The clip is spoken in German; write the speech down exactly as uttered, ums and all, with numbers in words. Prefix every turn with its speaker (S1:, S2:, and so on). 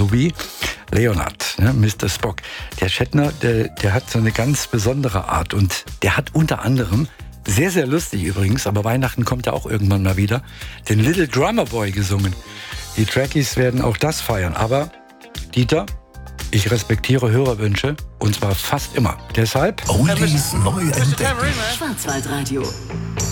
S1: so wie Leonard, ne, Mister Spock. Der Shatner, der, der hat so eine ganz besondere Art und der hat unter anderem, sehr, sehr lustig übrigens, aber Weihnachten kommt ja auch irgendwann mal wieder, den Little Drummer Boy gesungen. Die Trekkies werden auch das feiern, aber Dieter, ich respektiere Hörerwünsche und zwar fast immer. Deshalb
S2: Oldies neu entdecken.
S3: Schwarzwaldradio.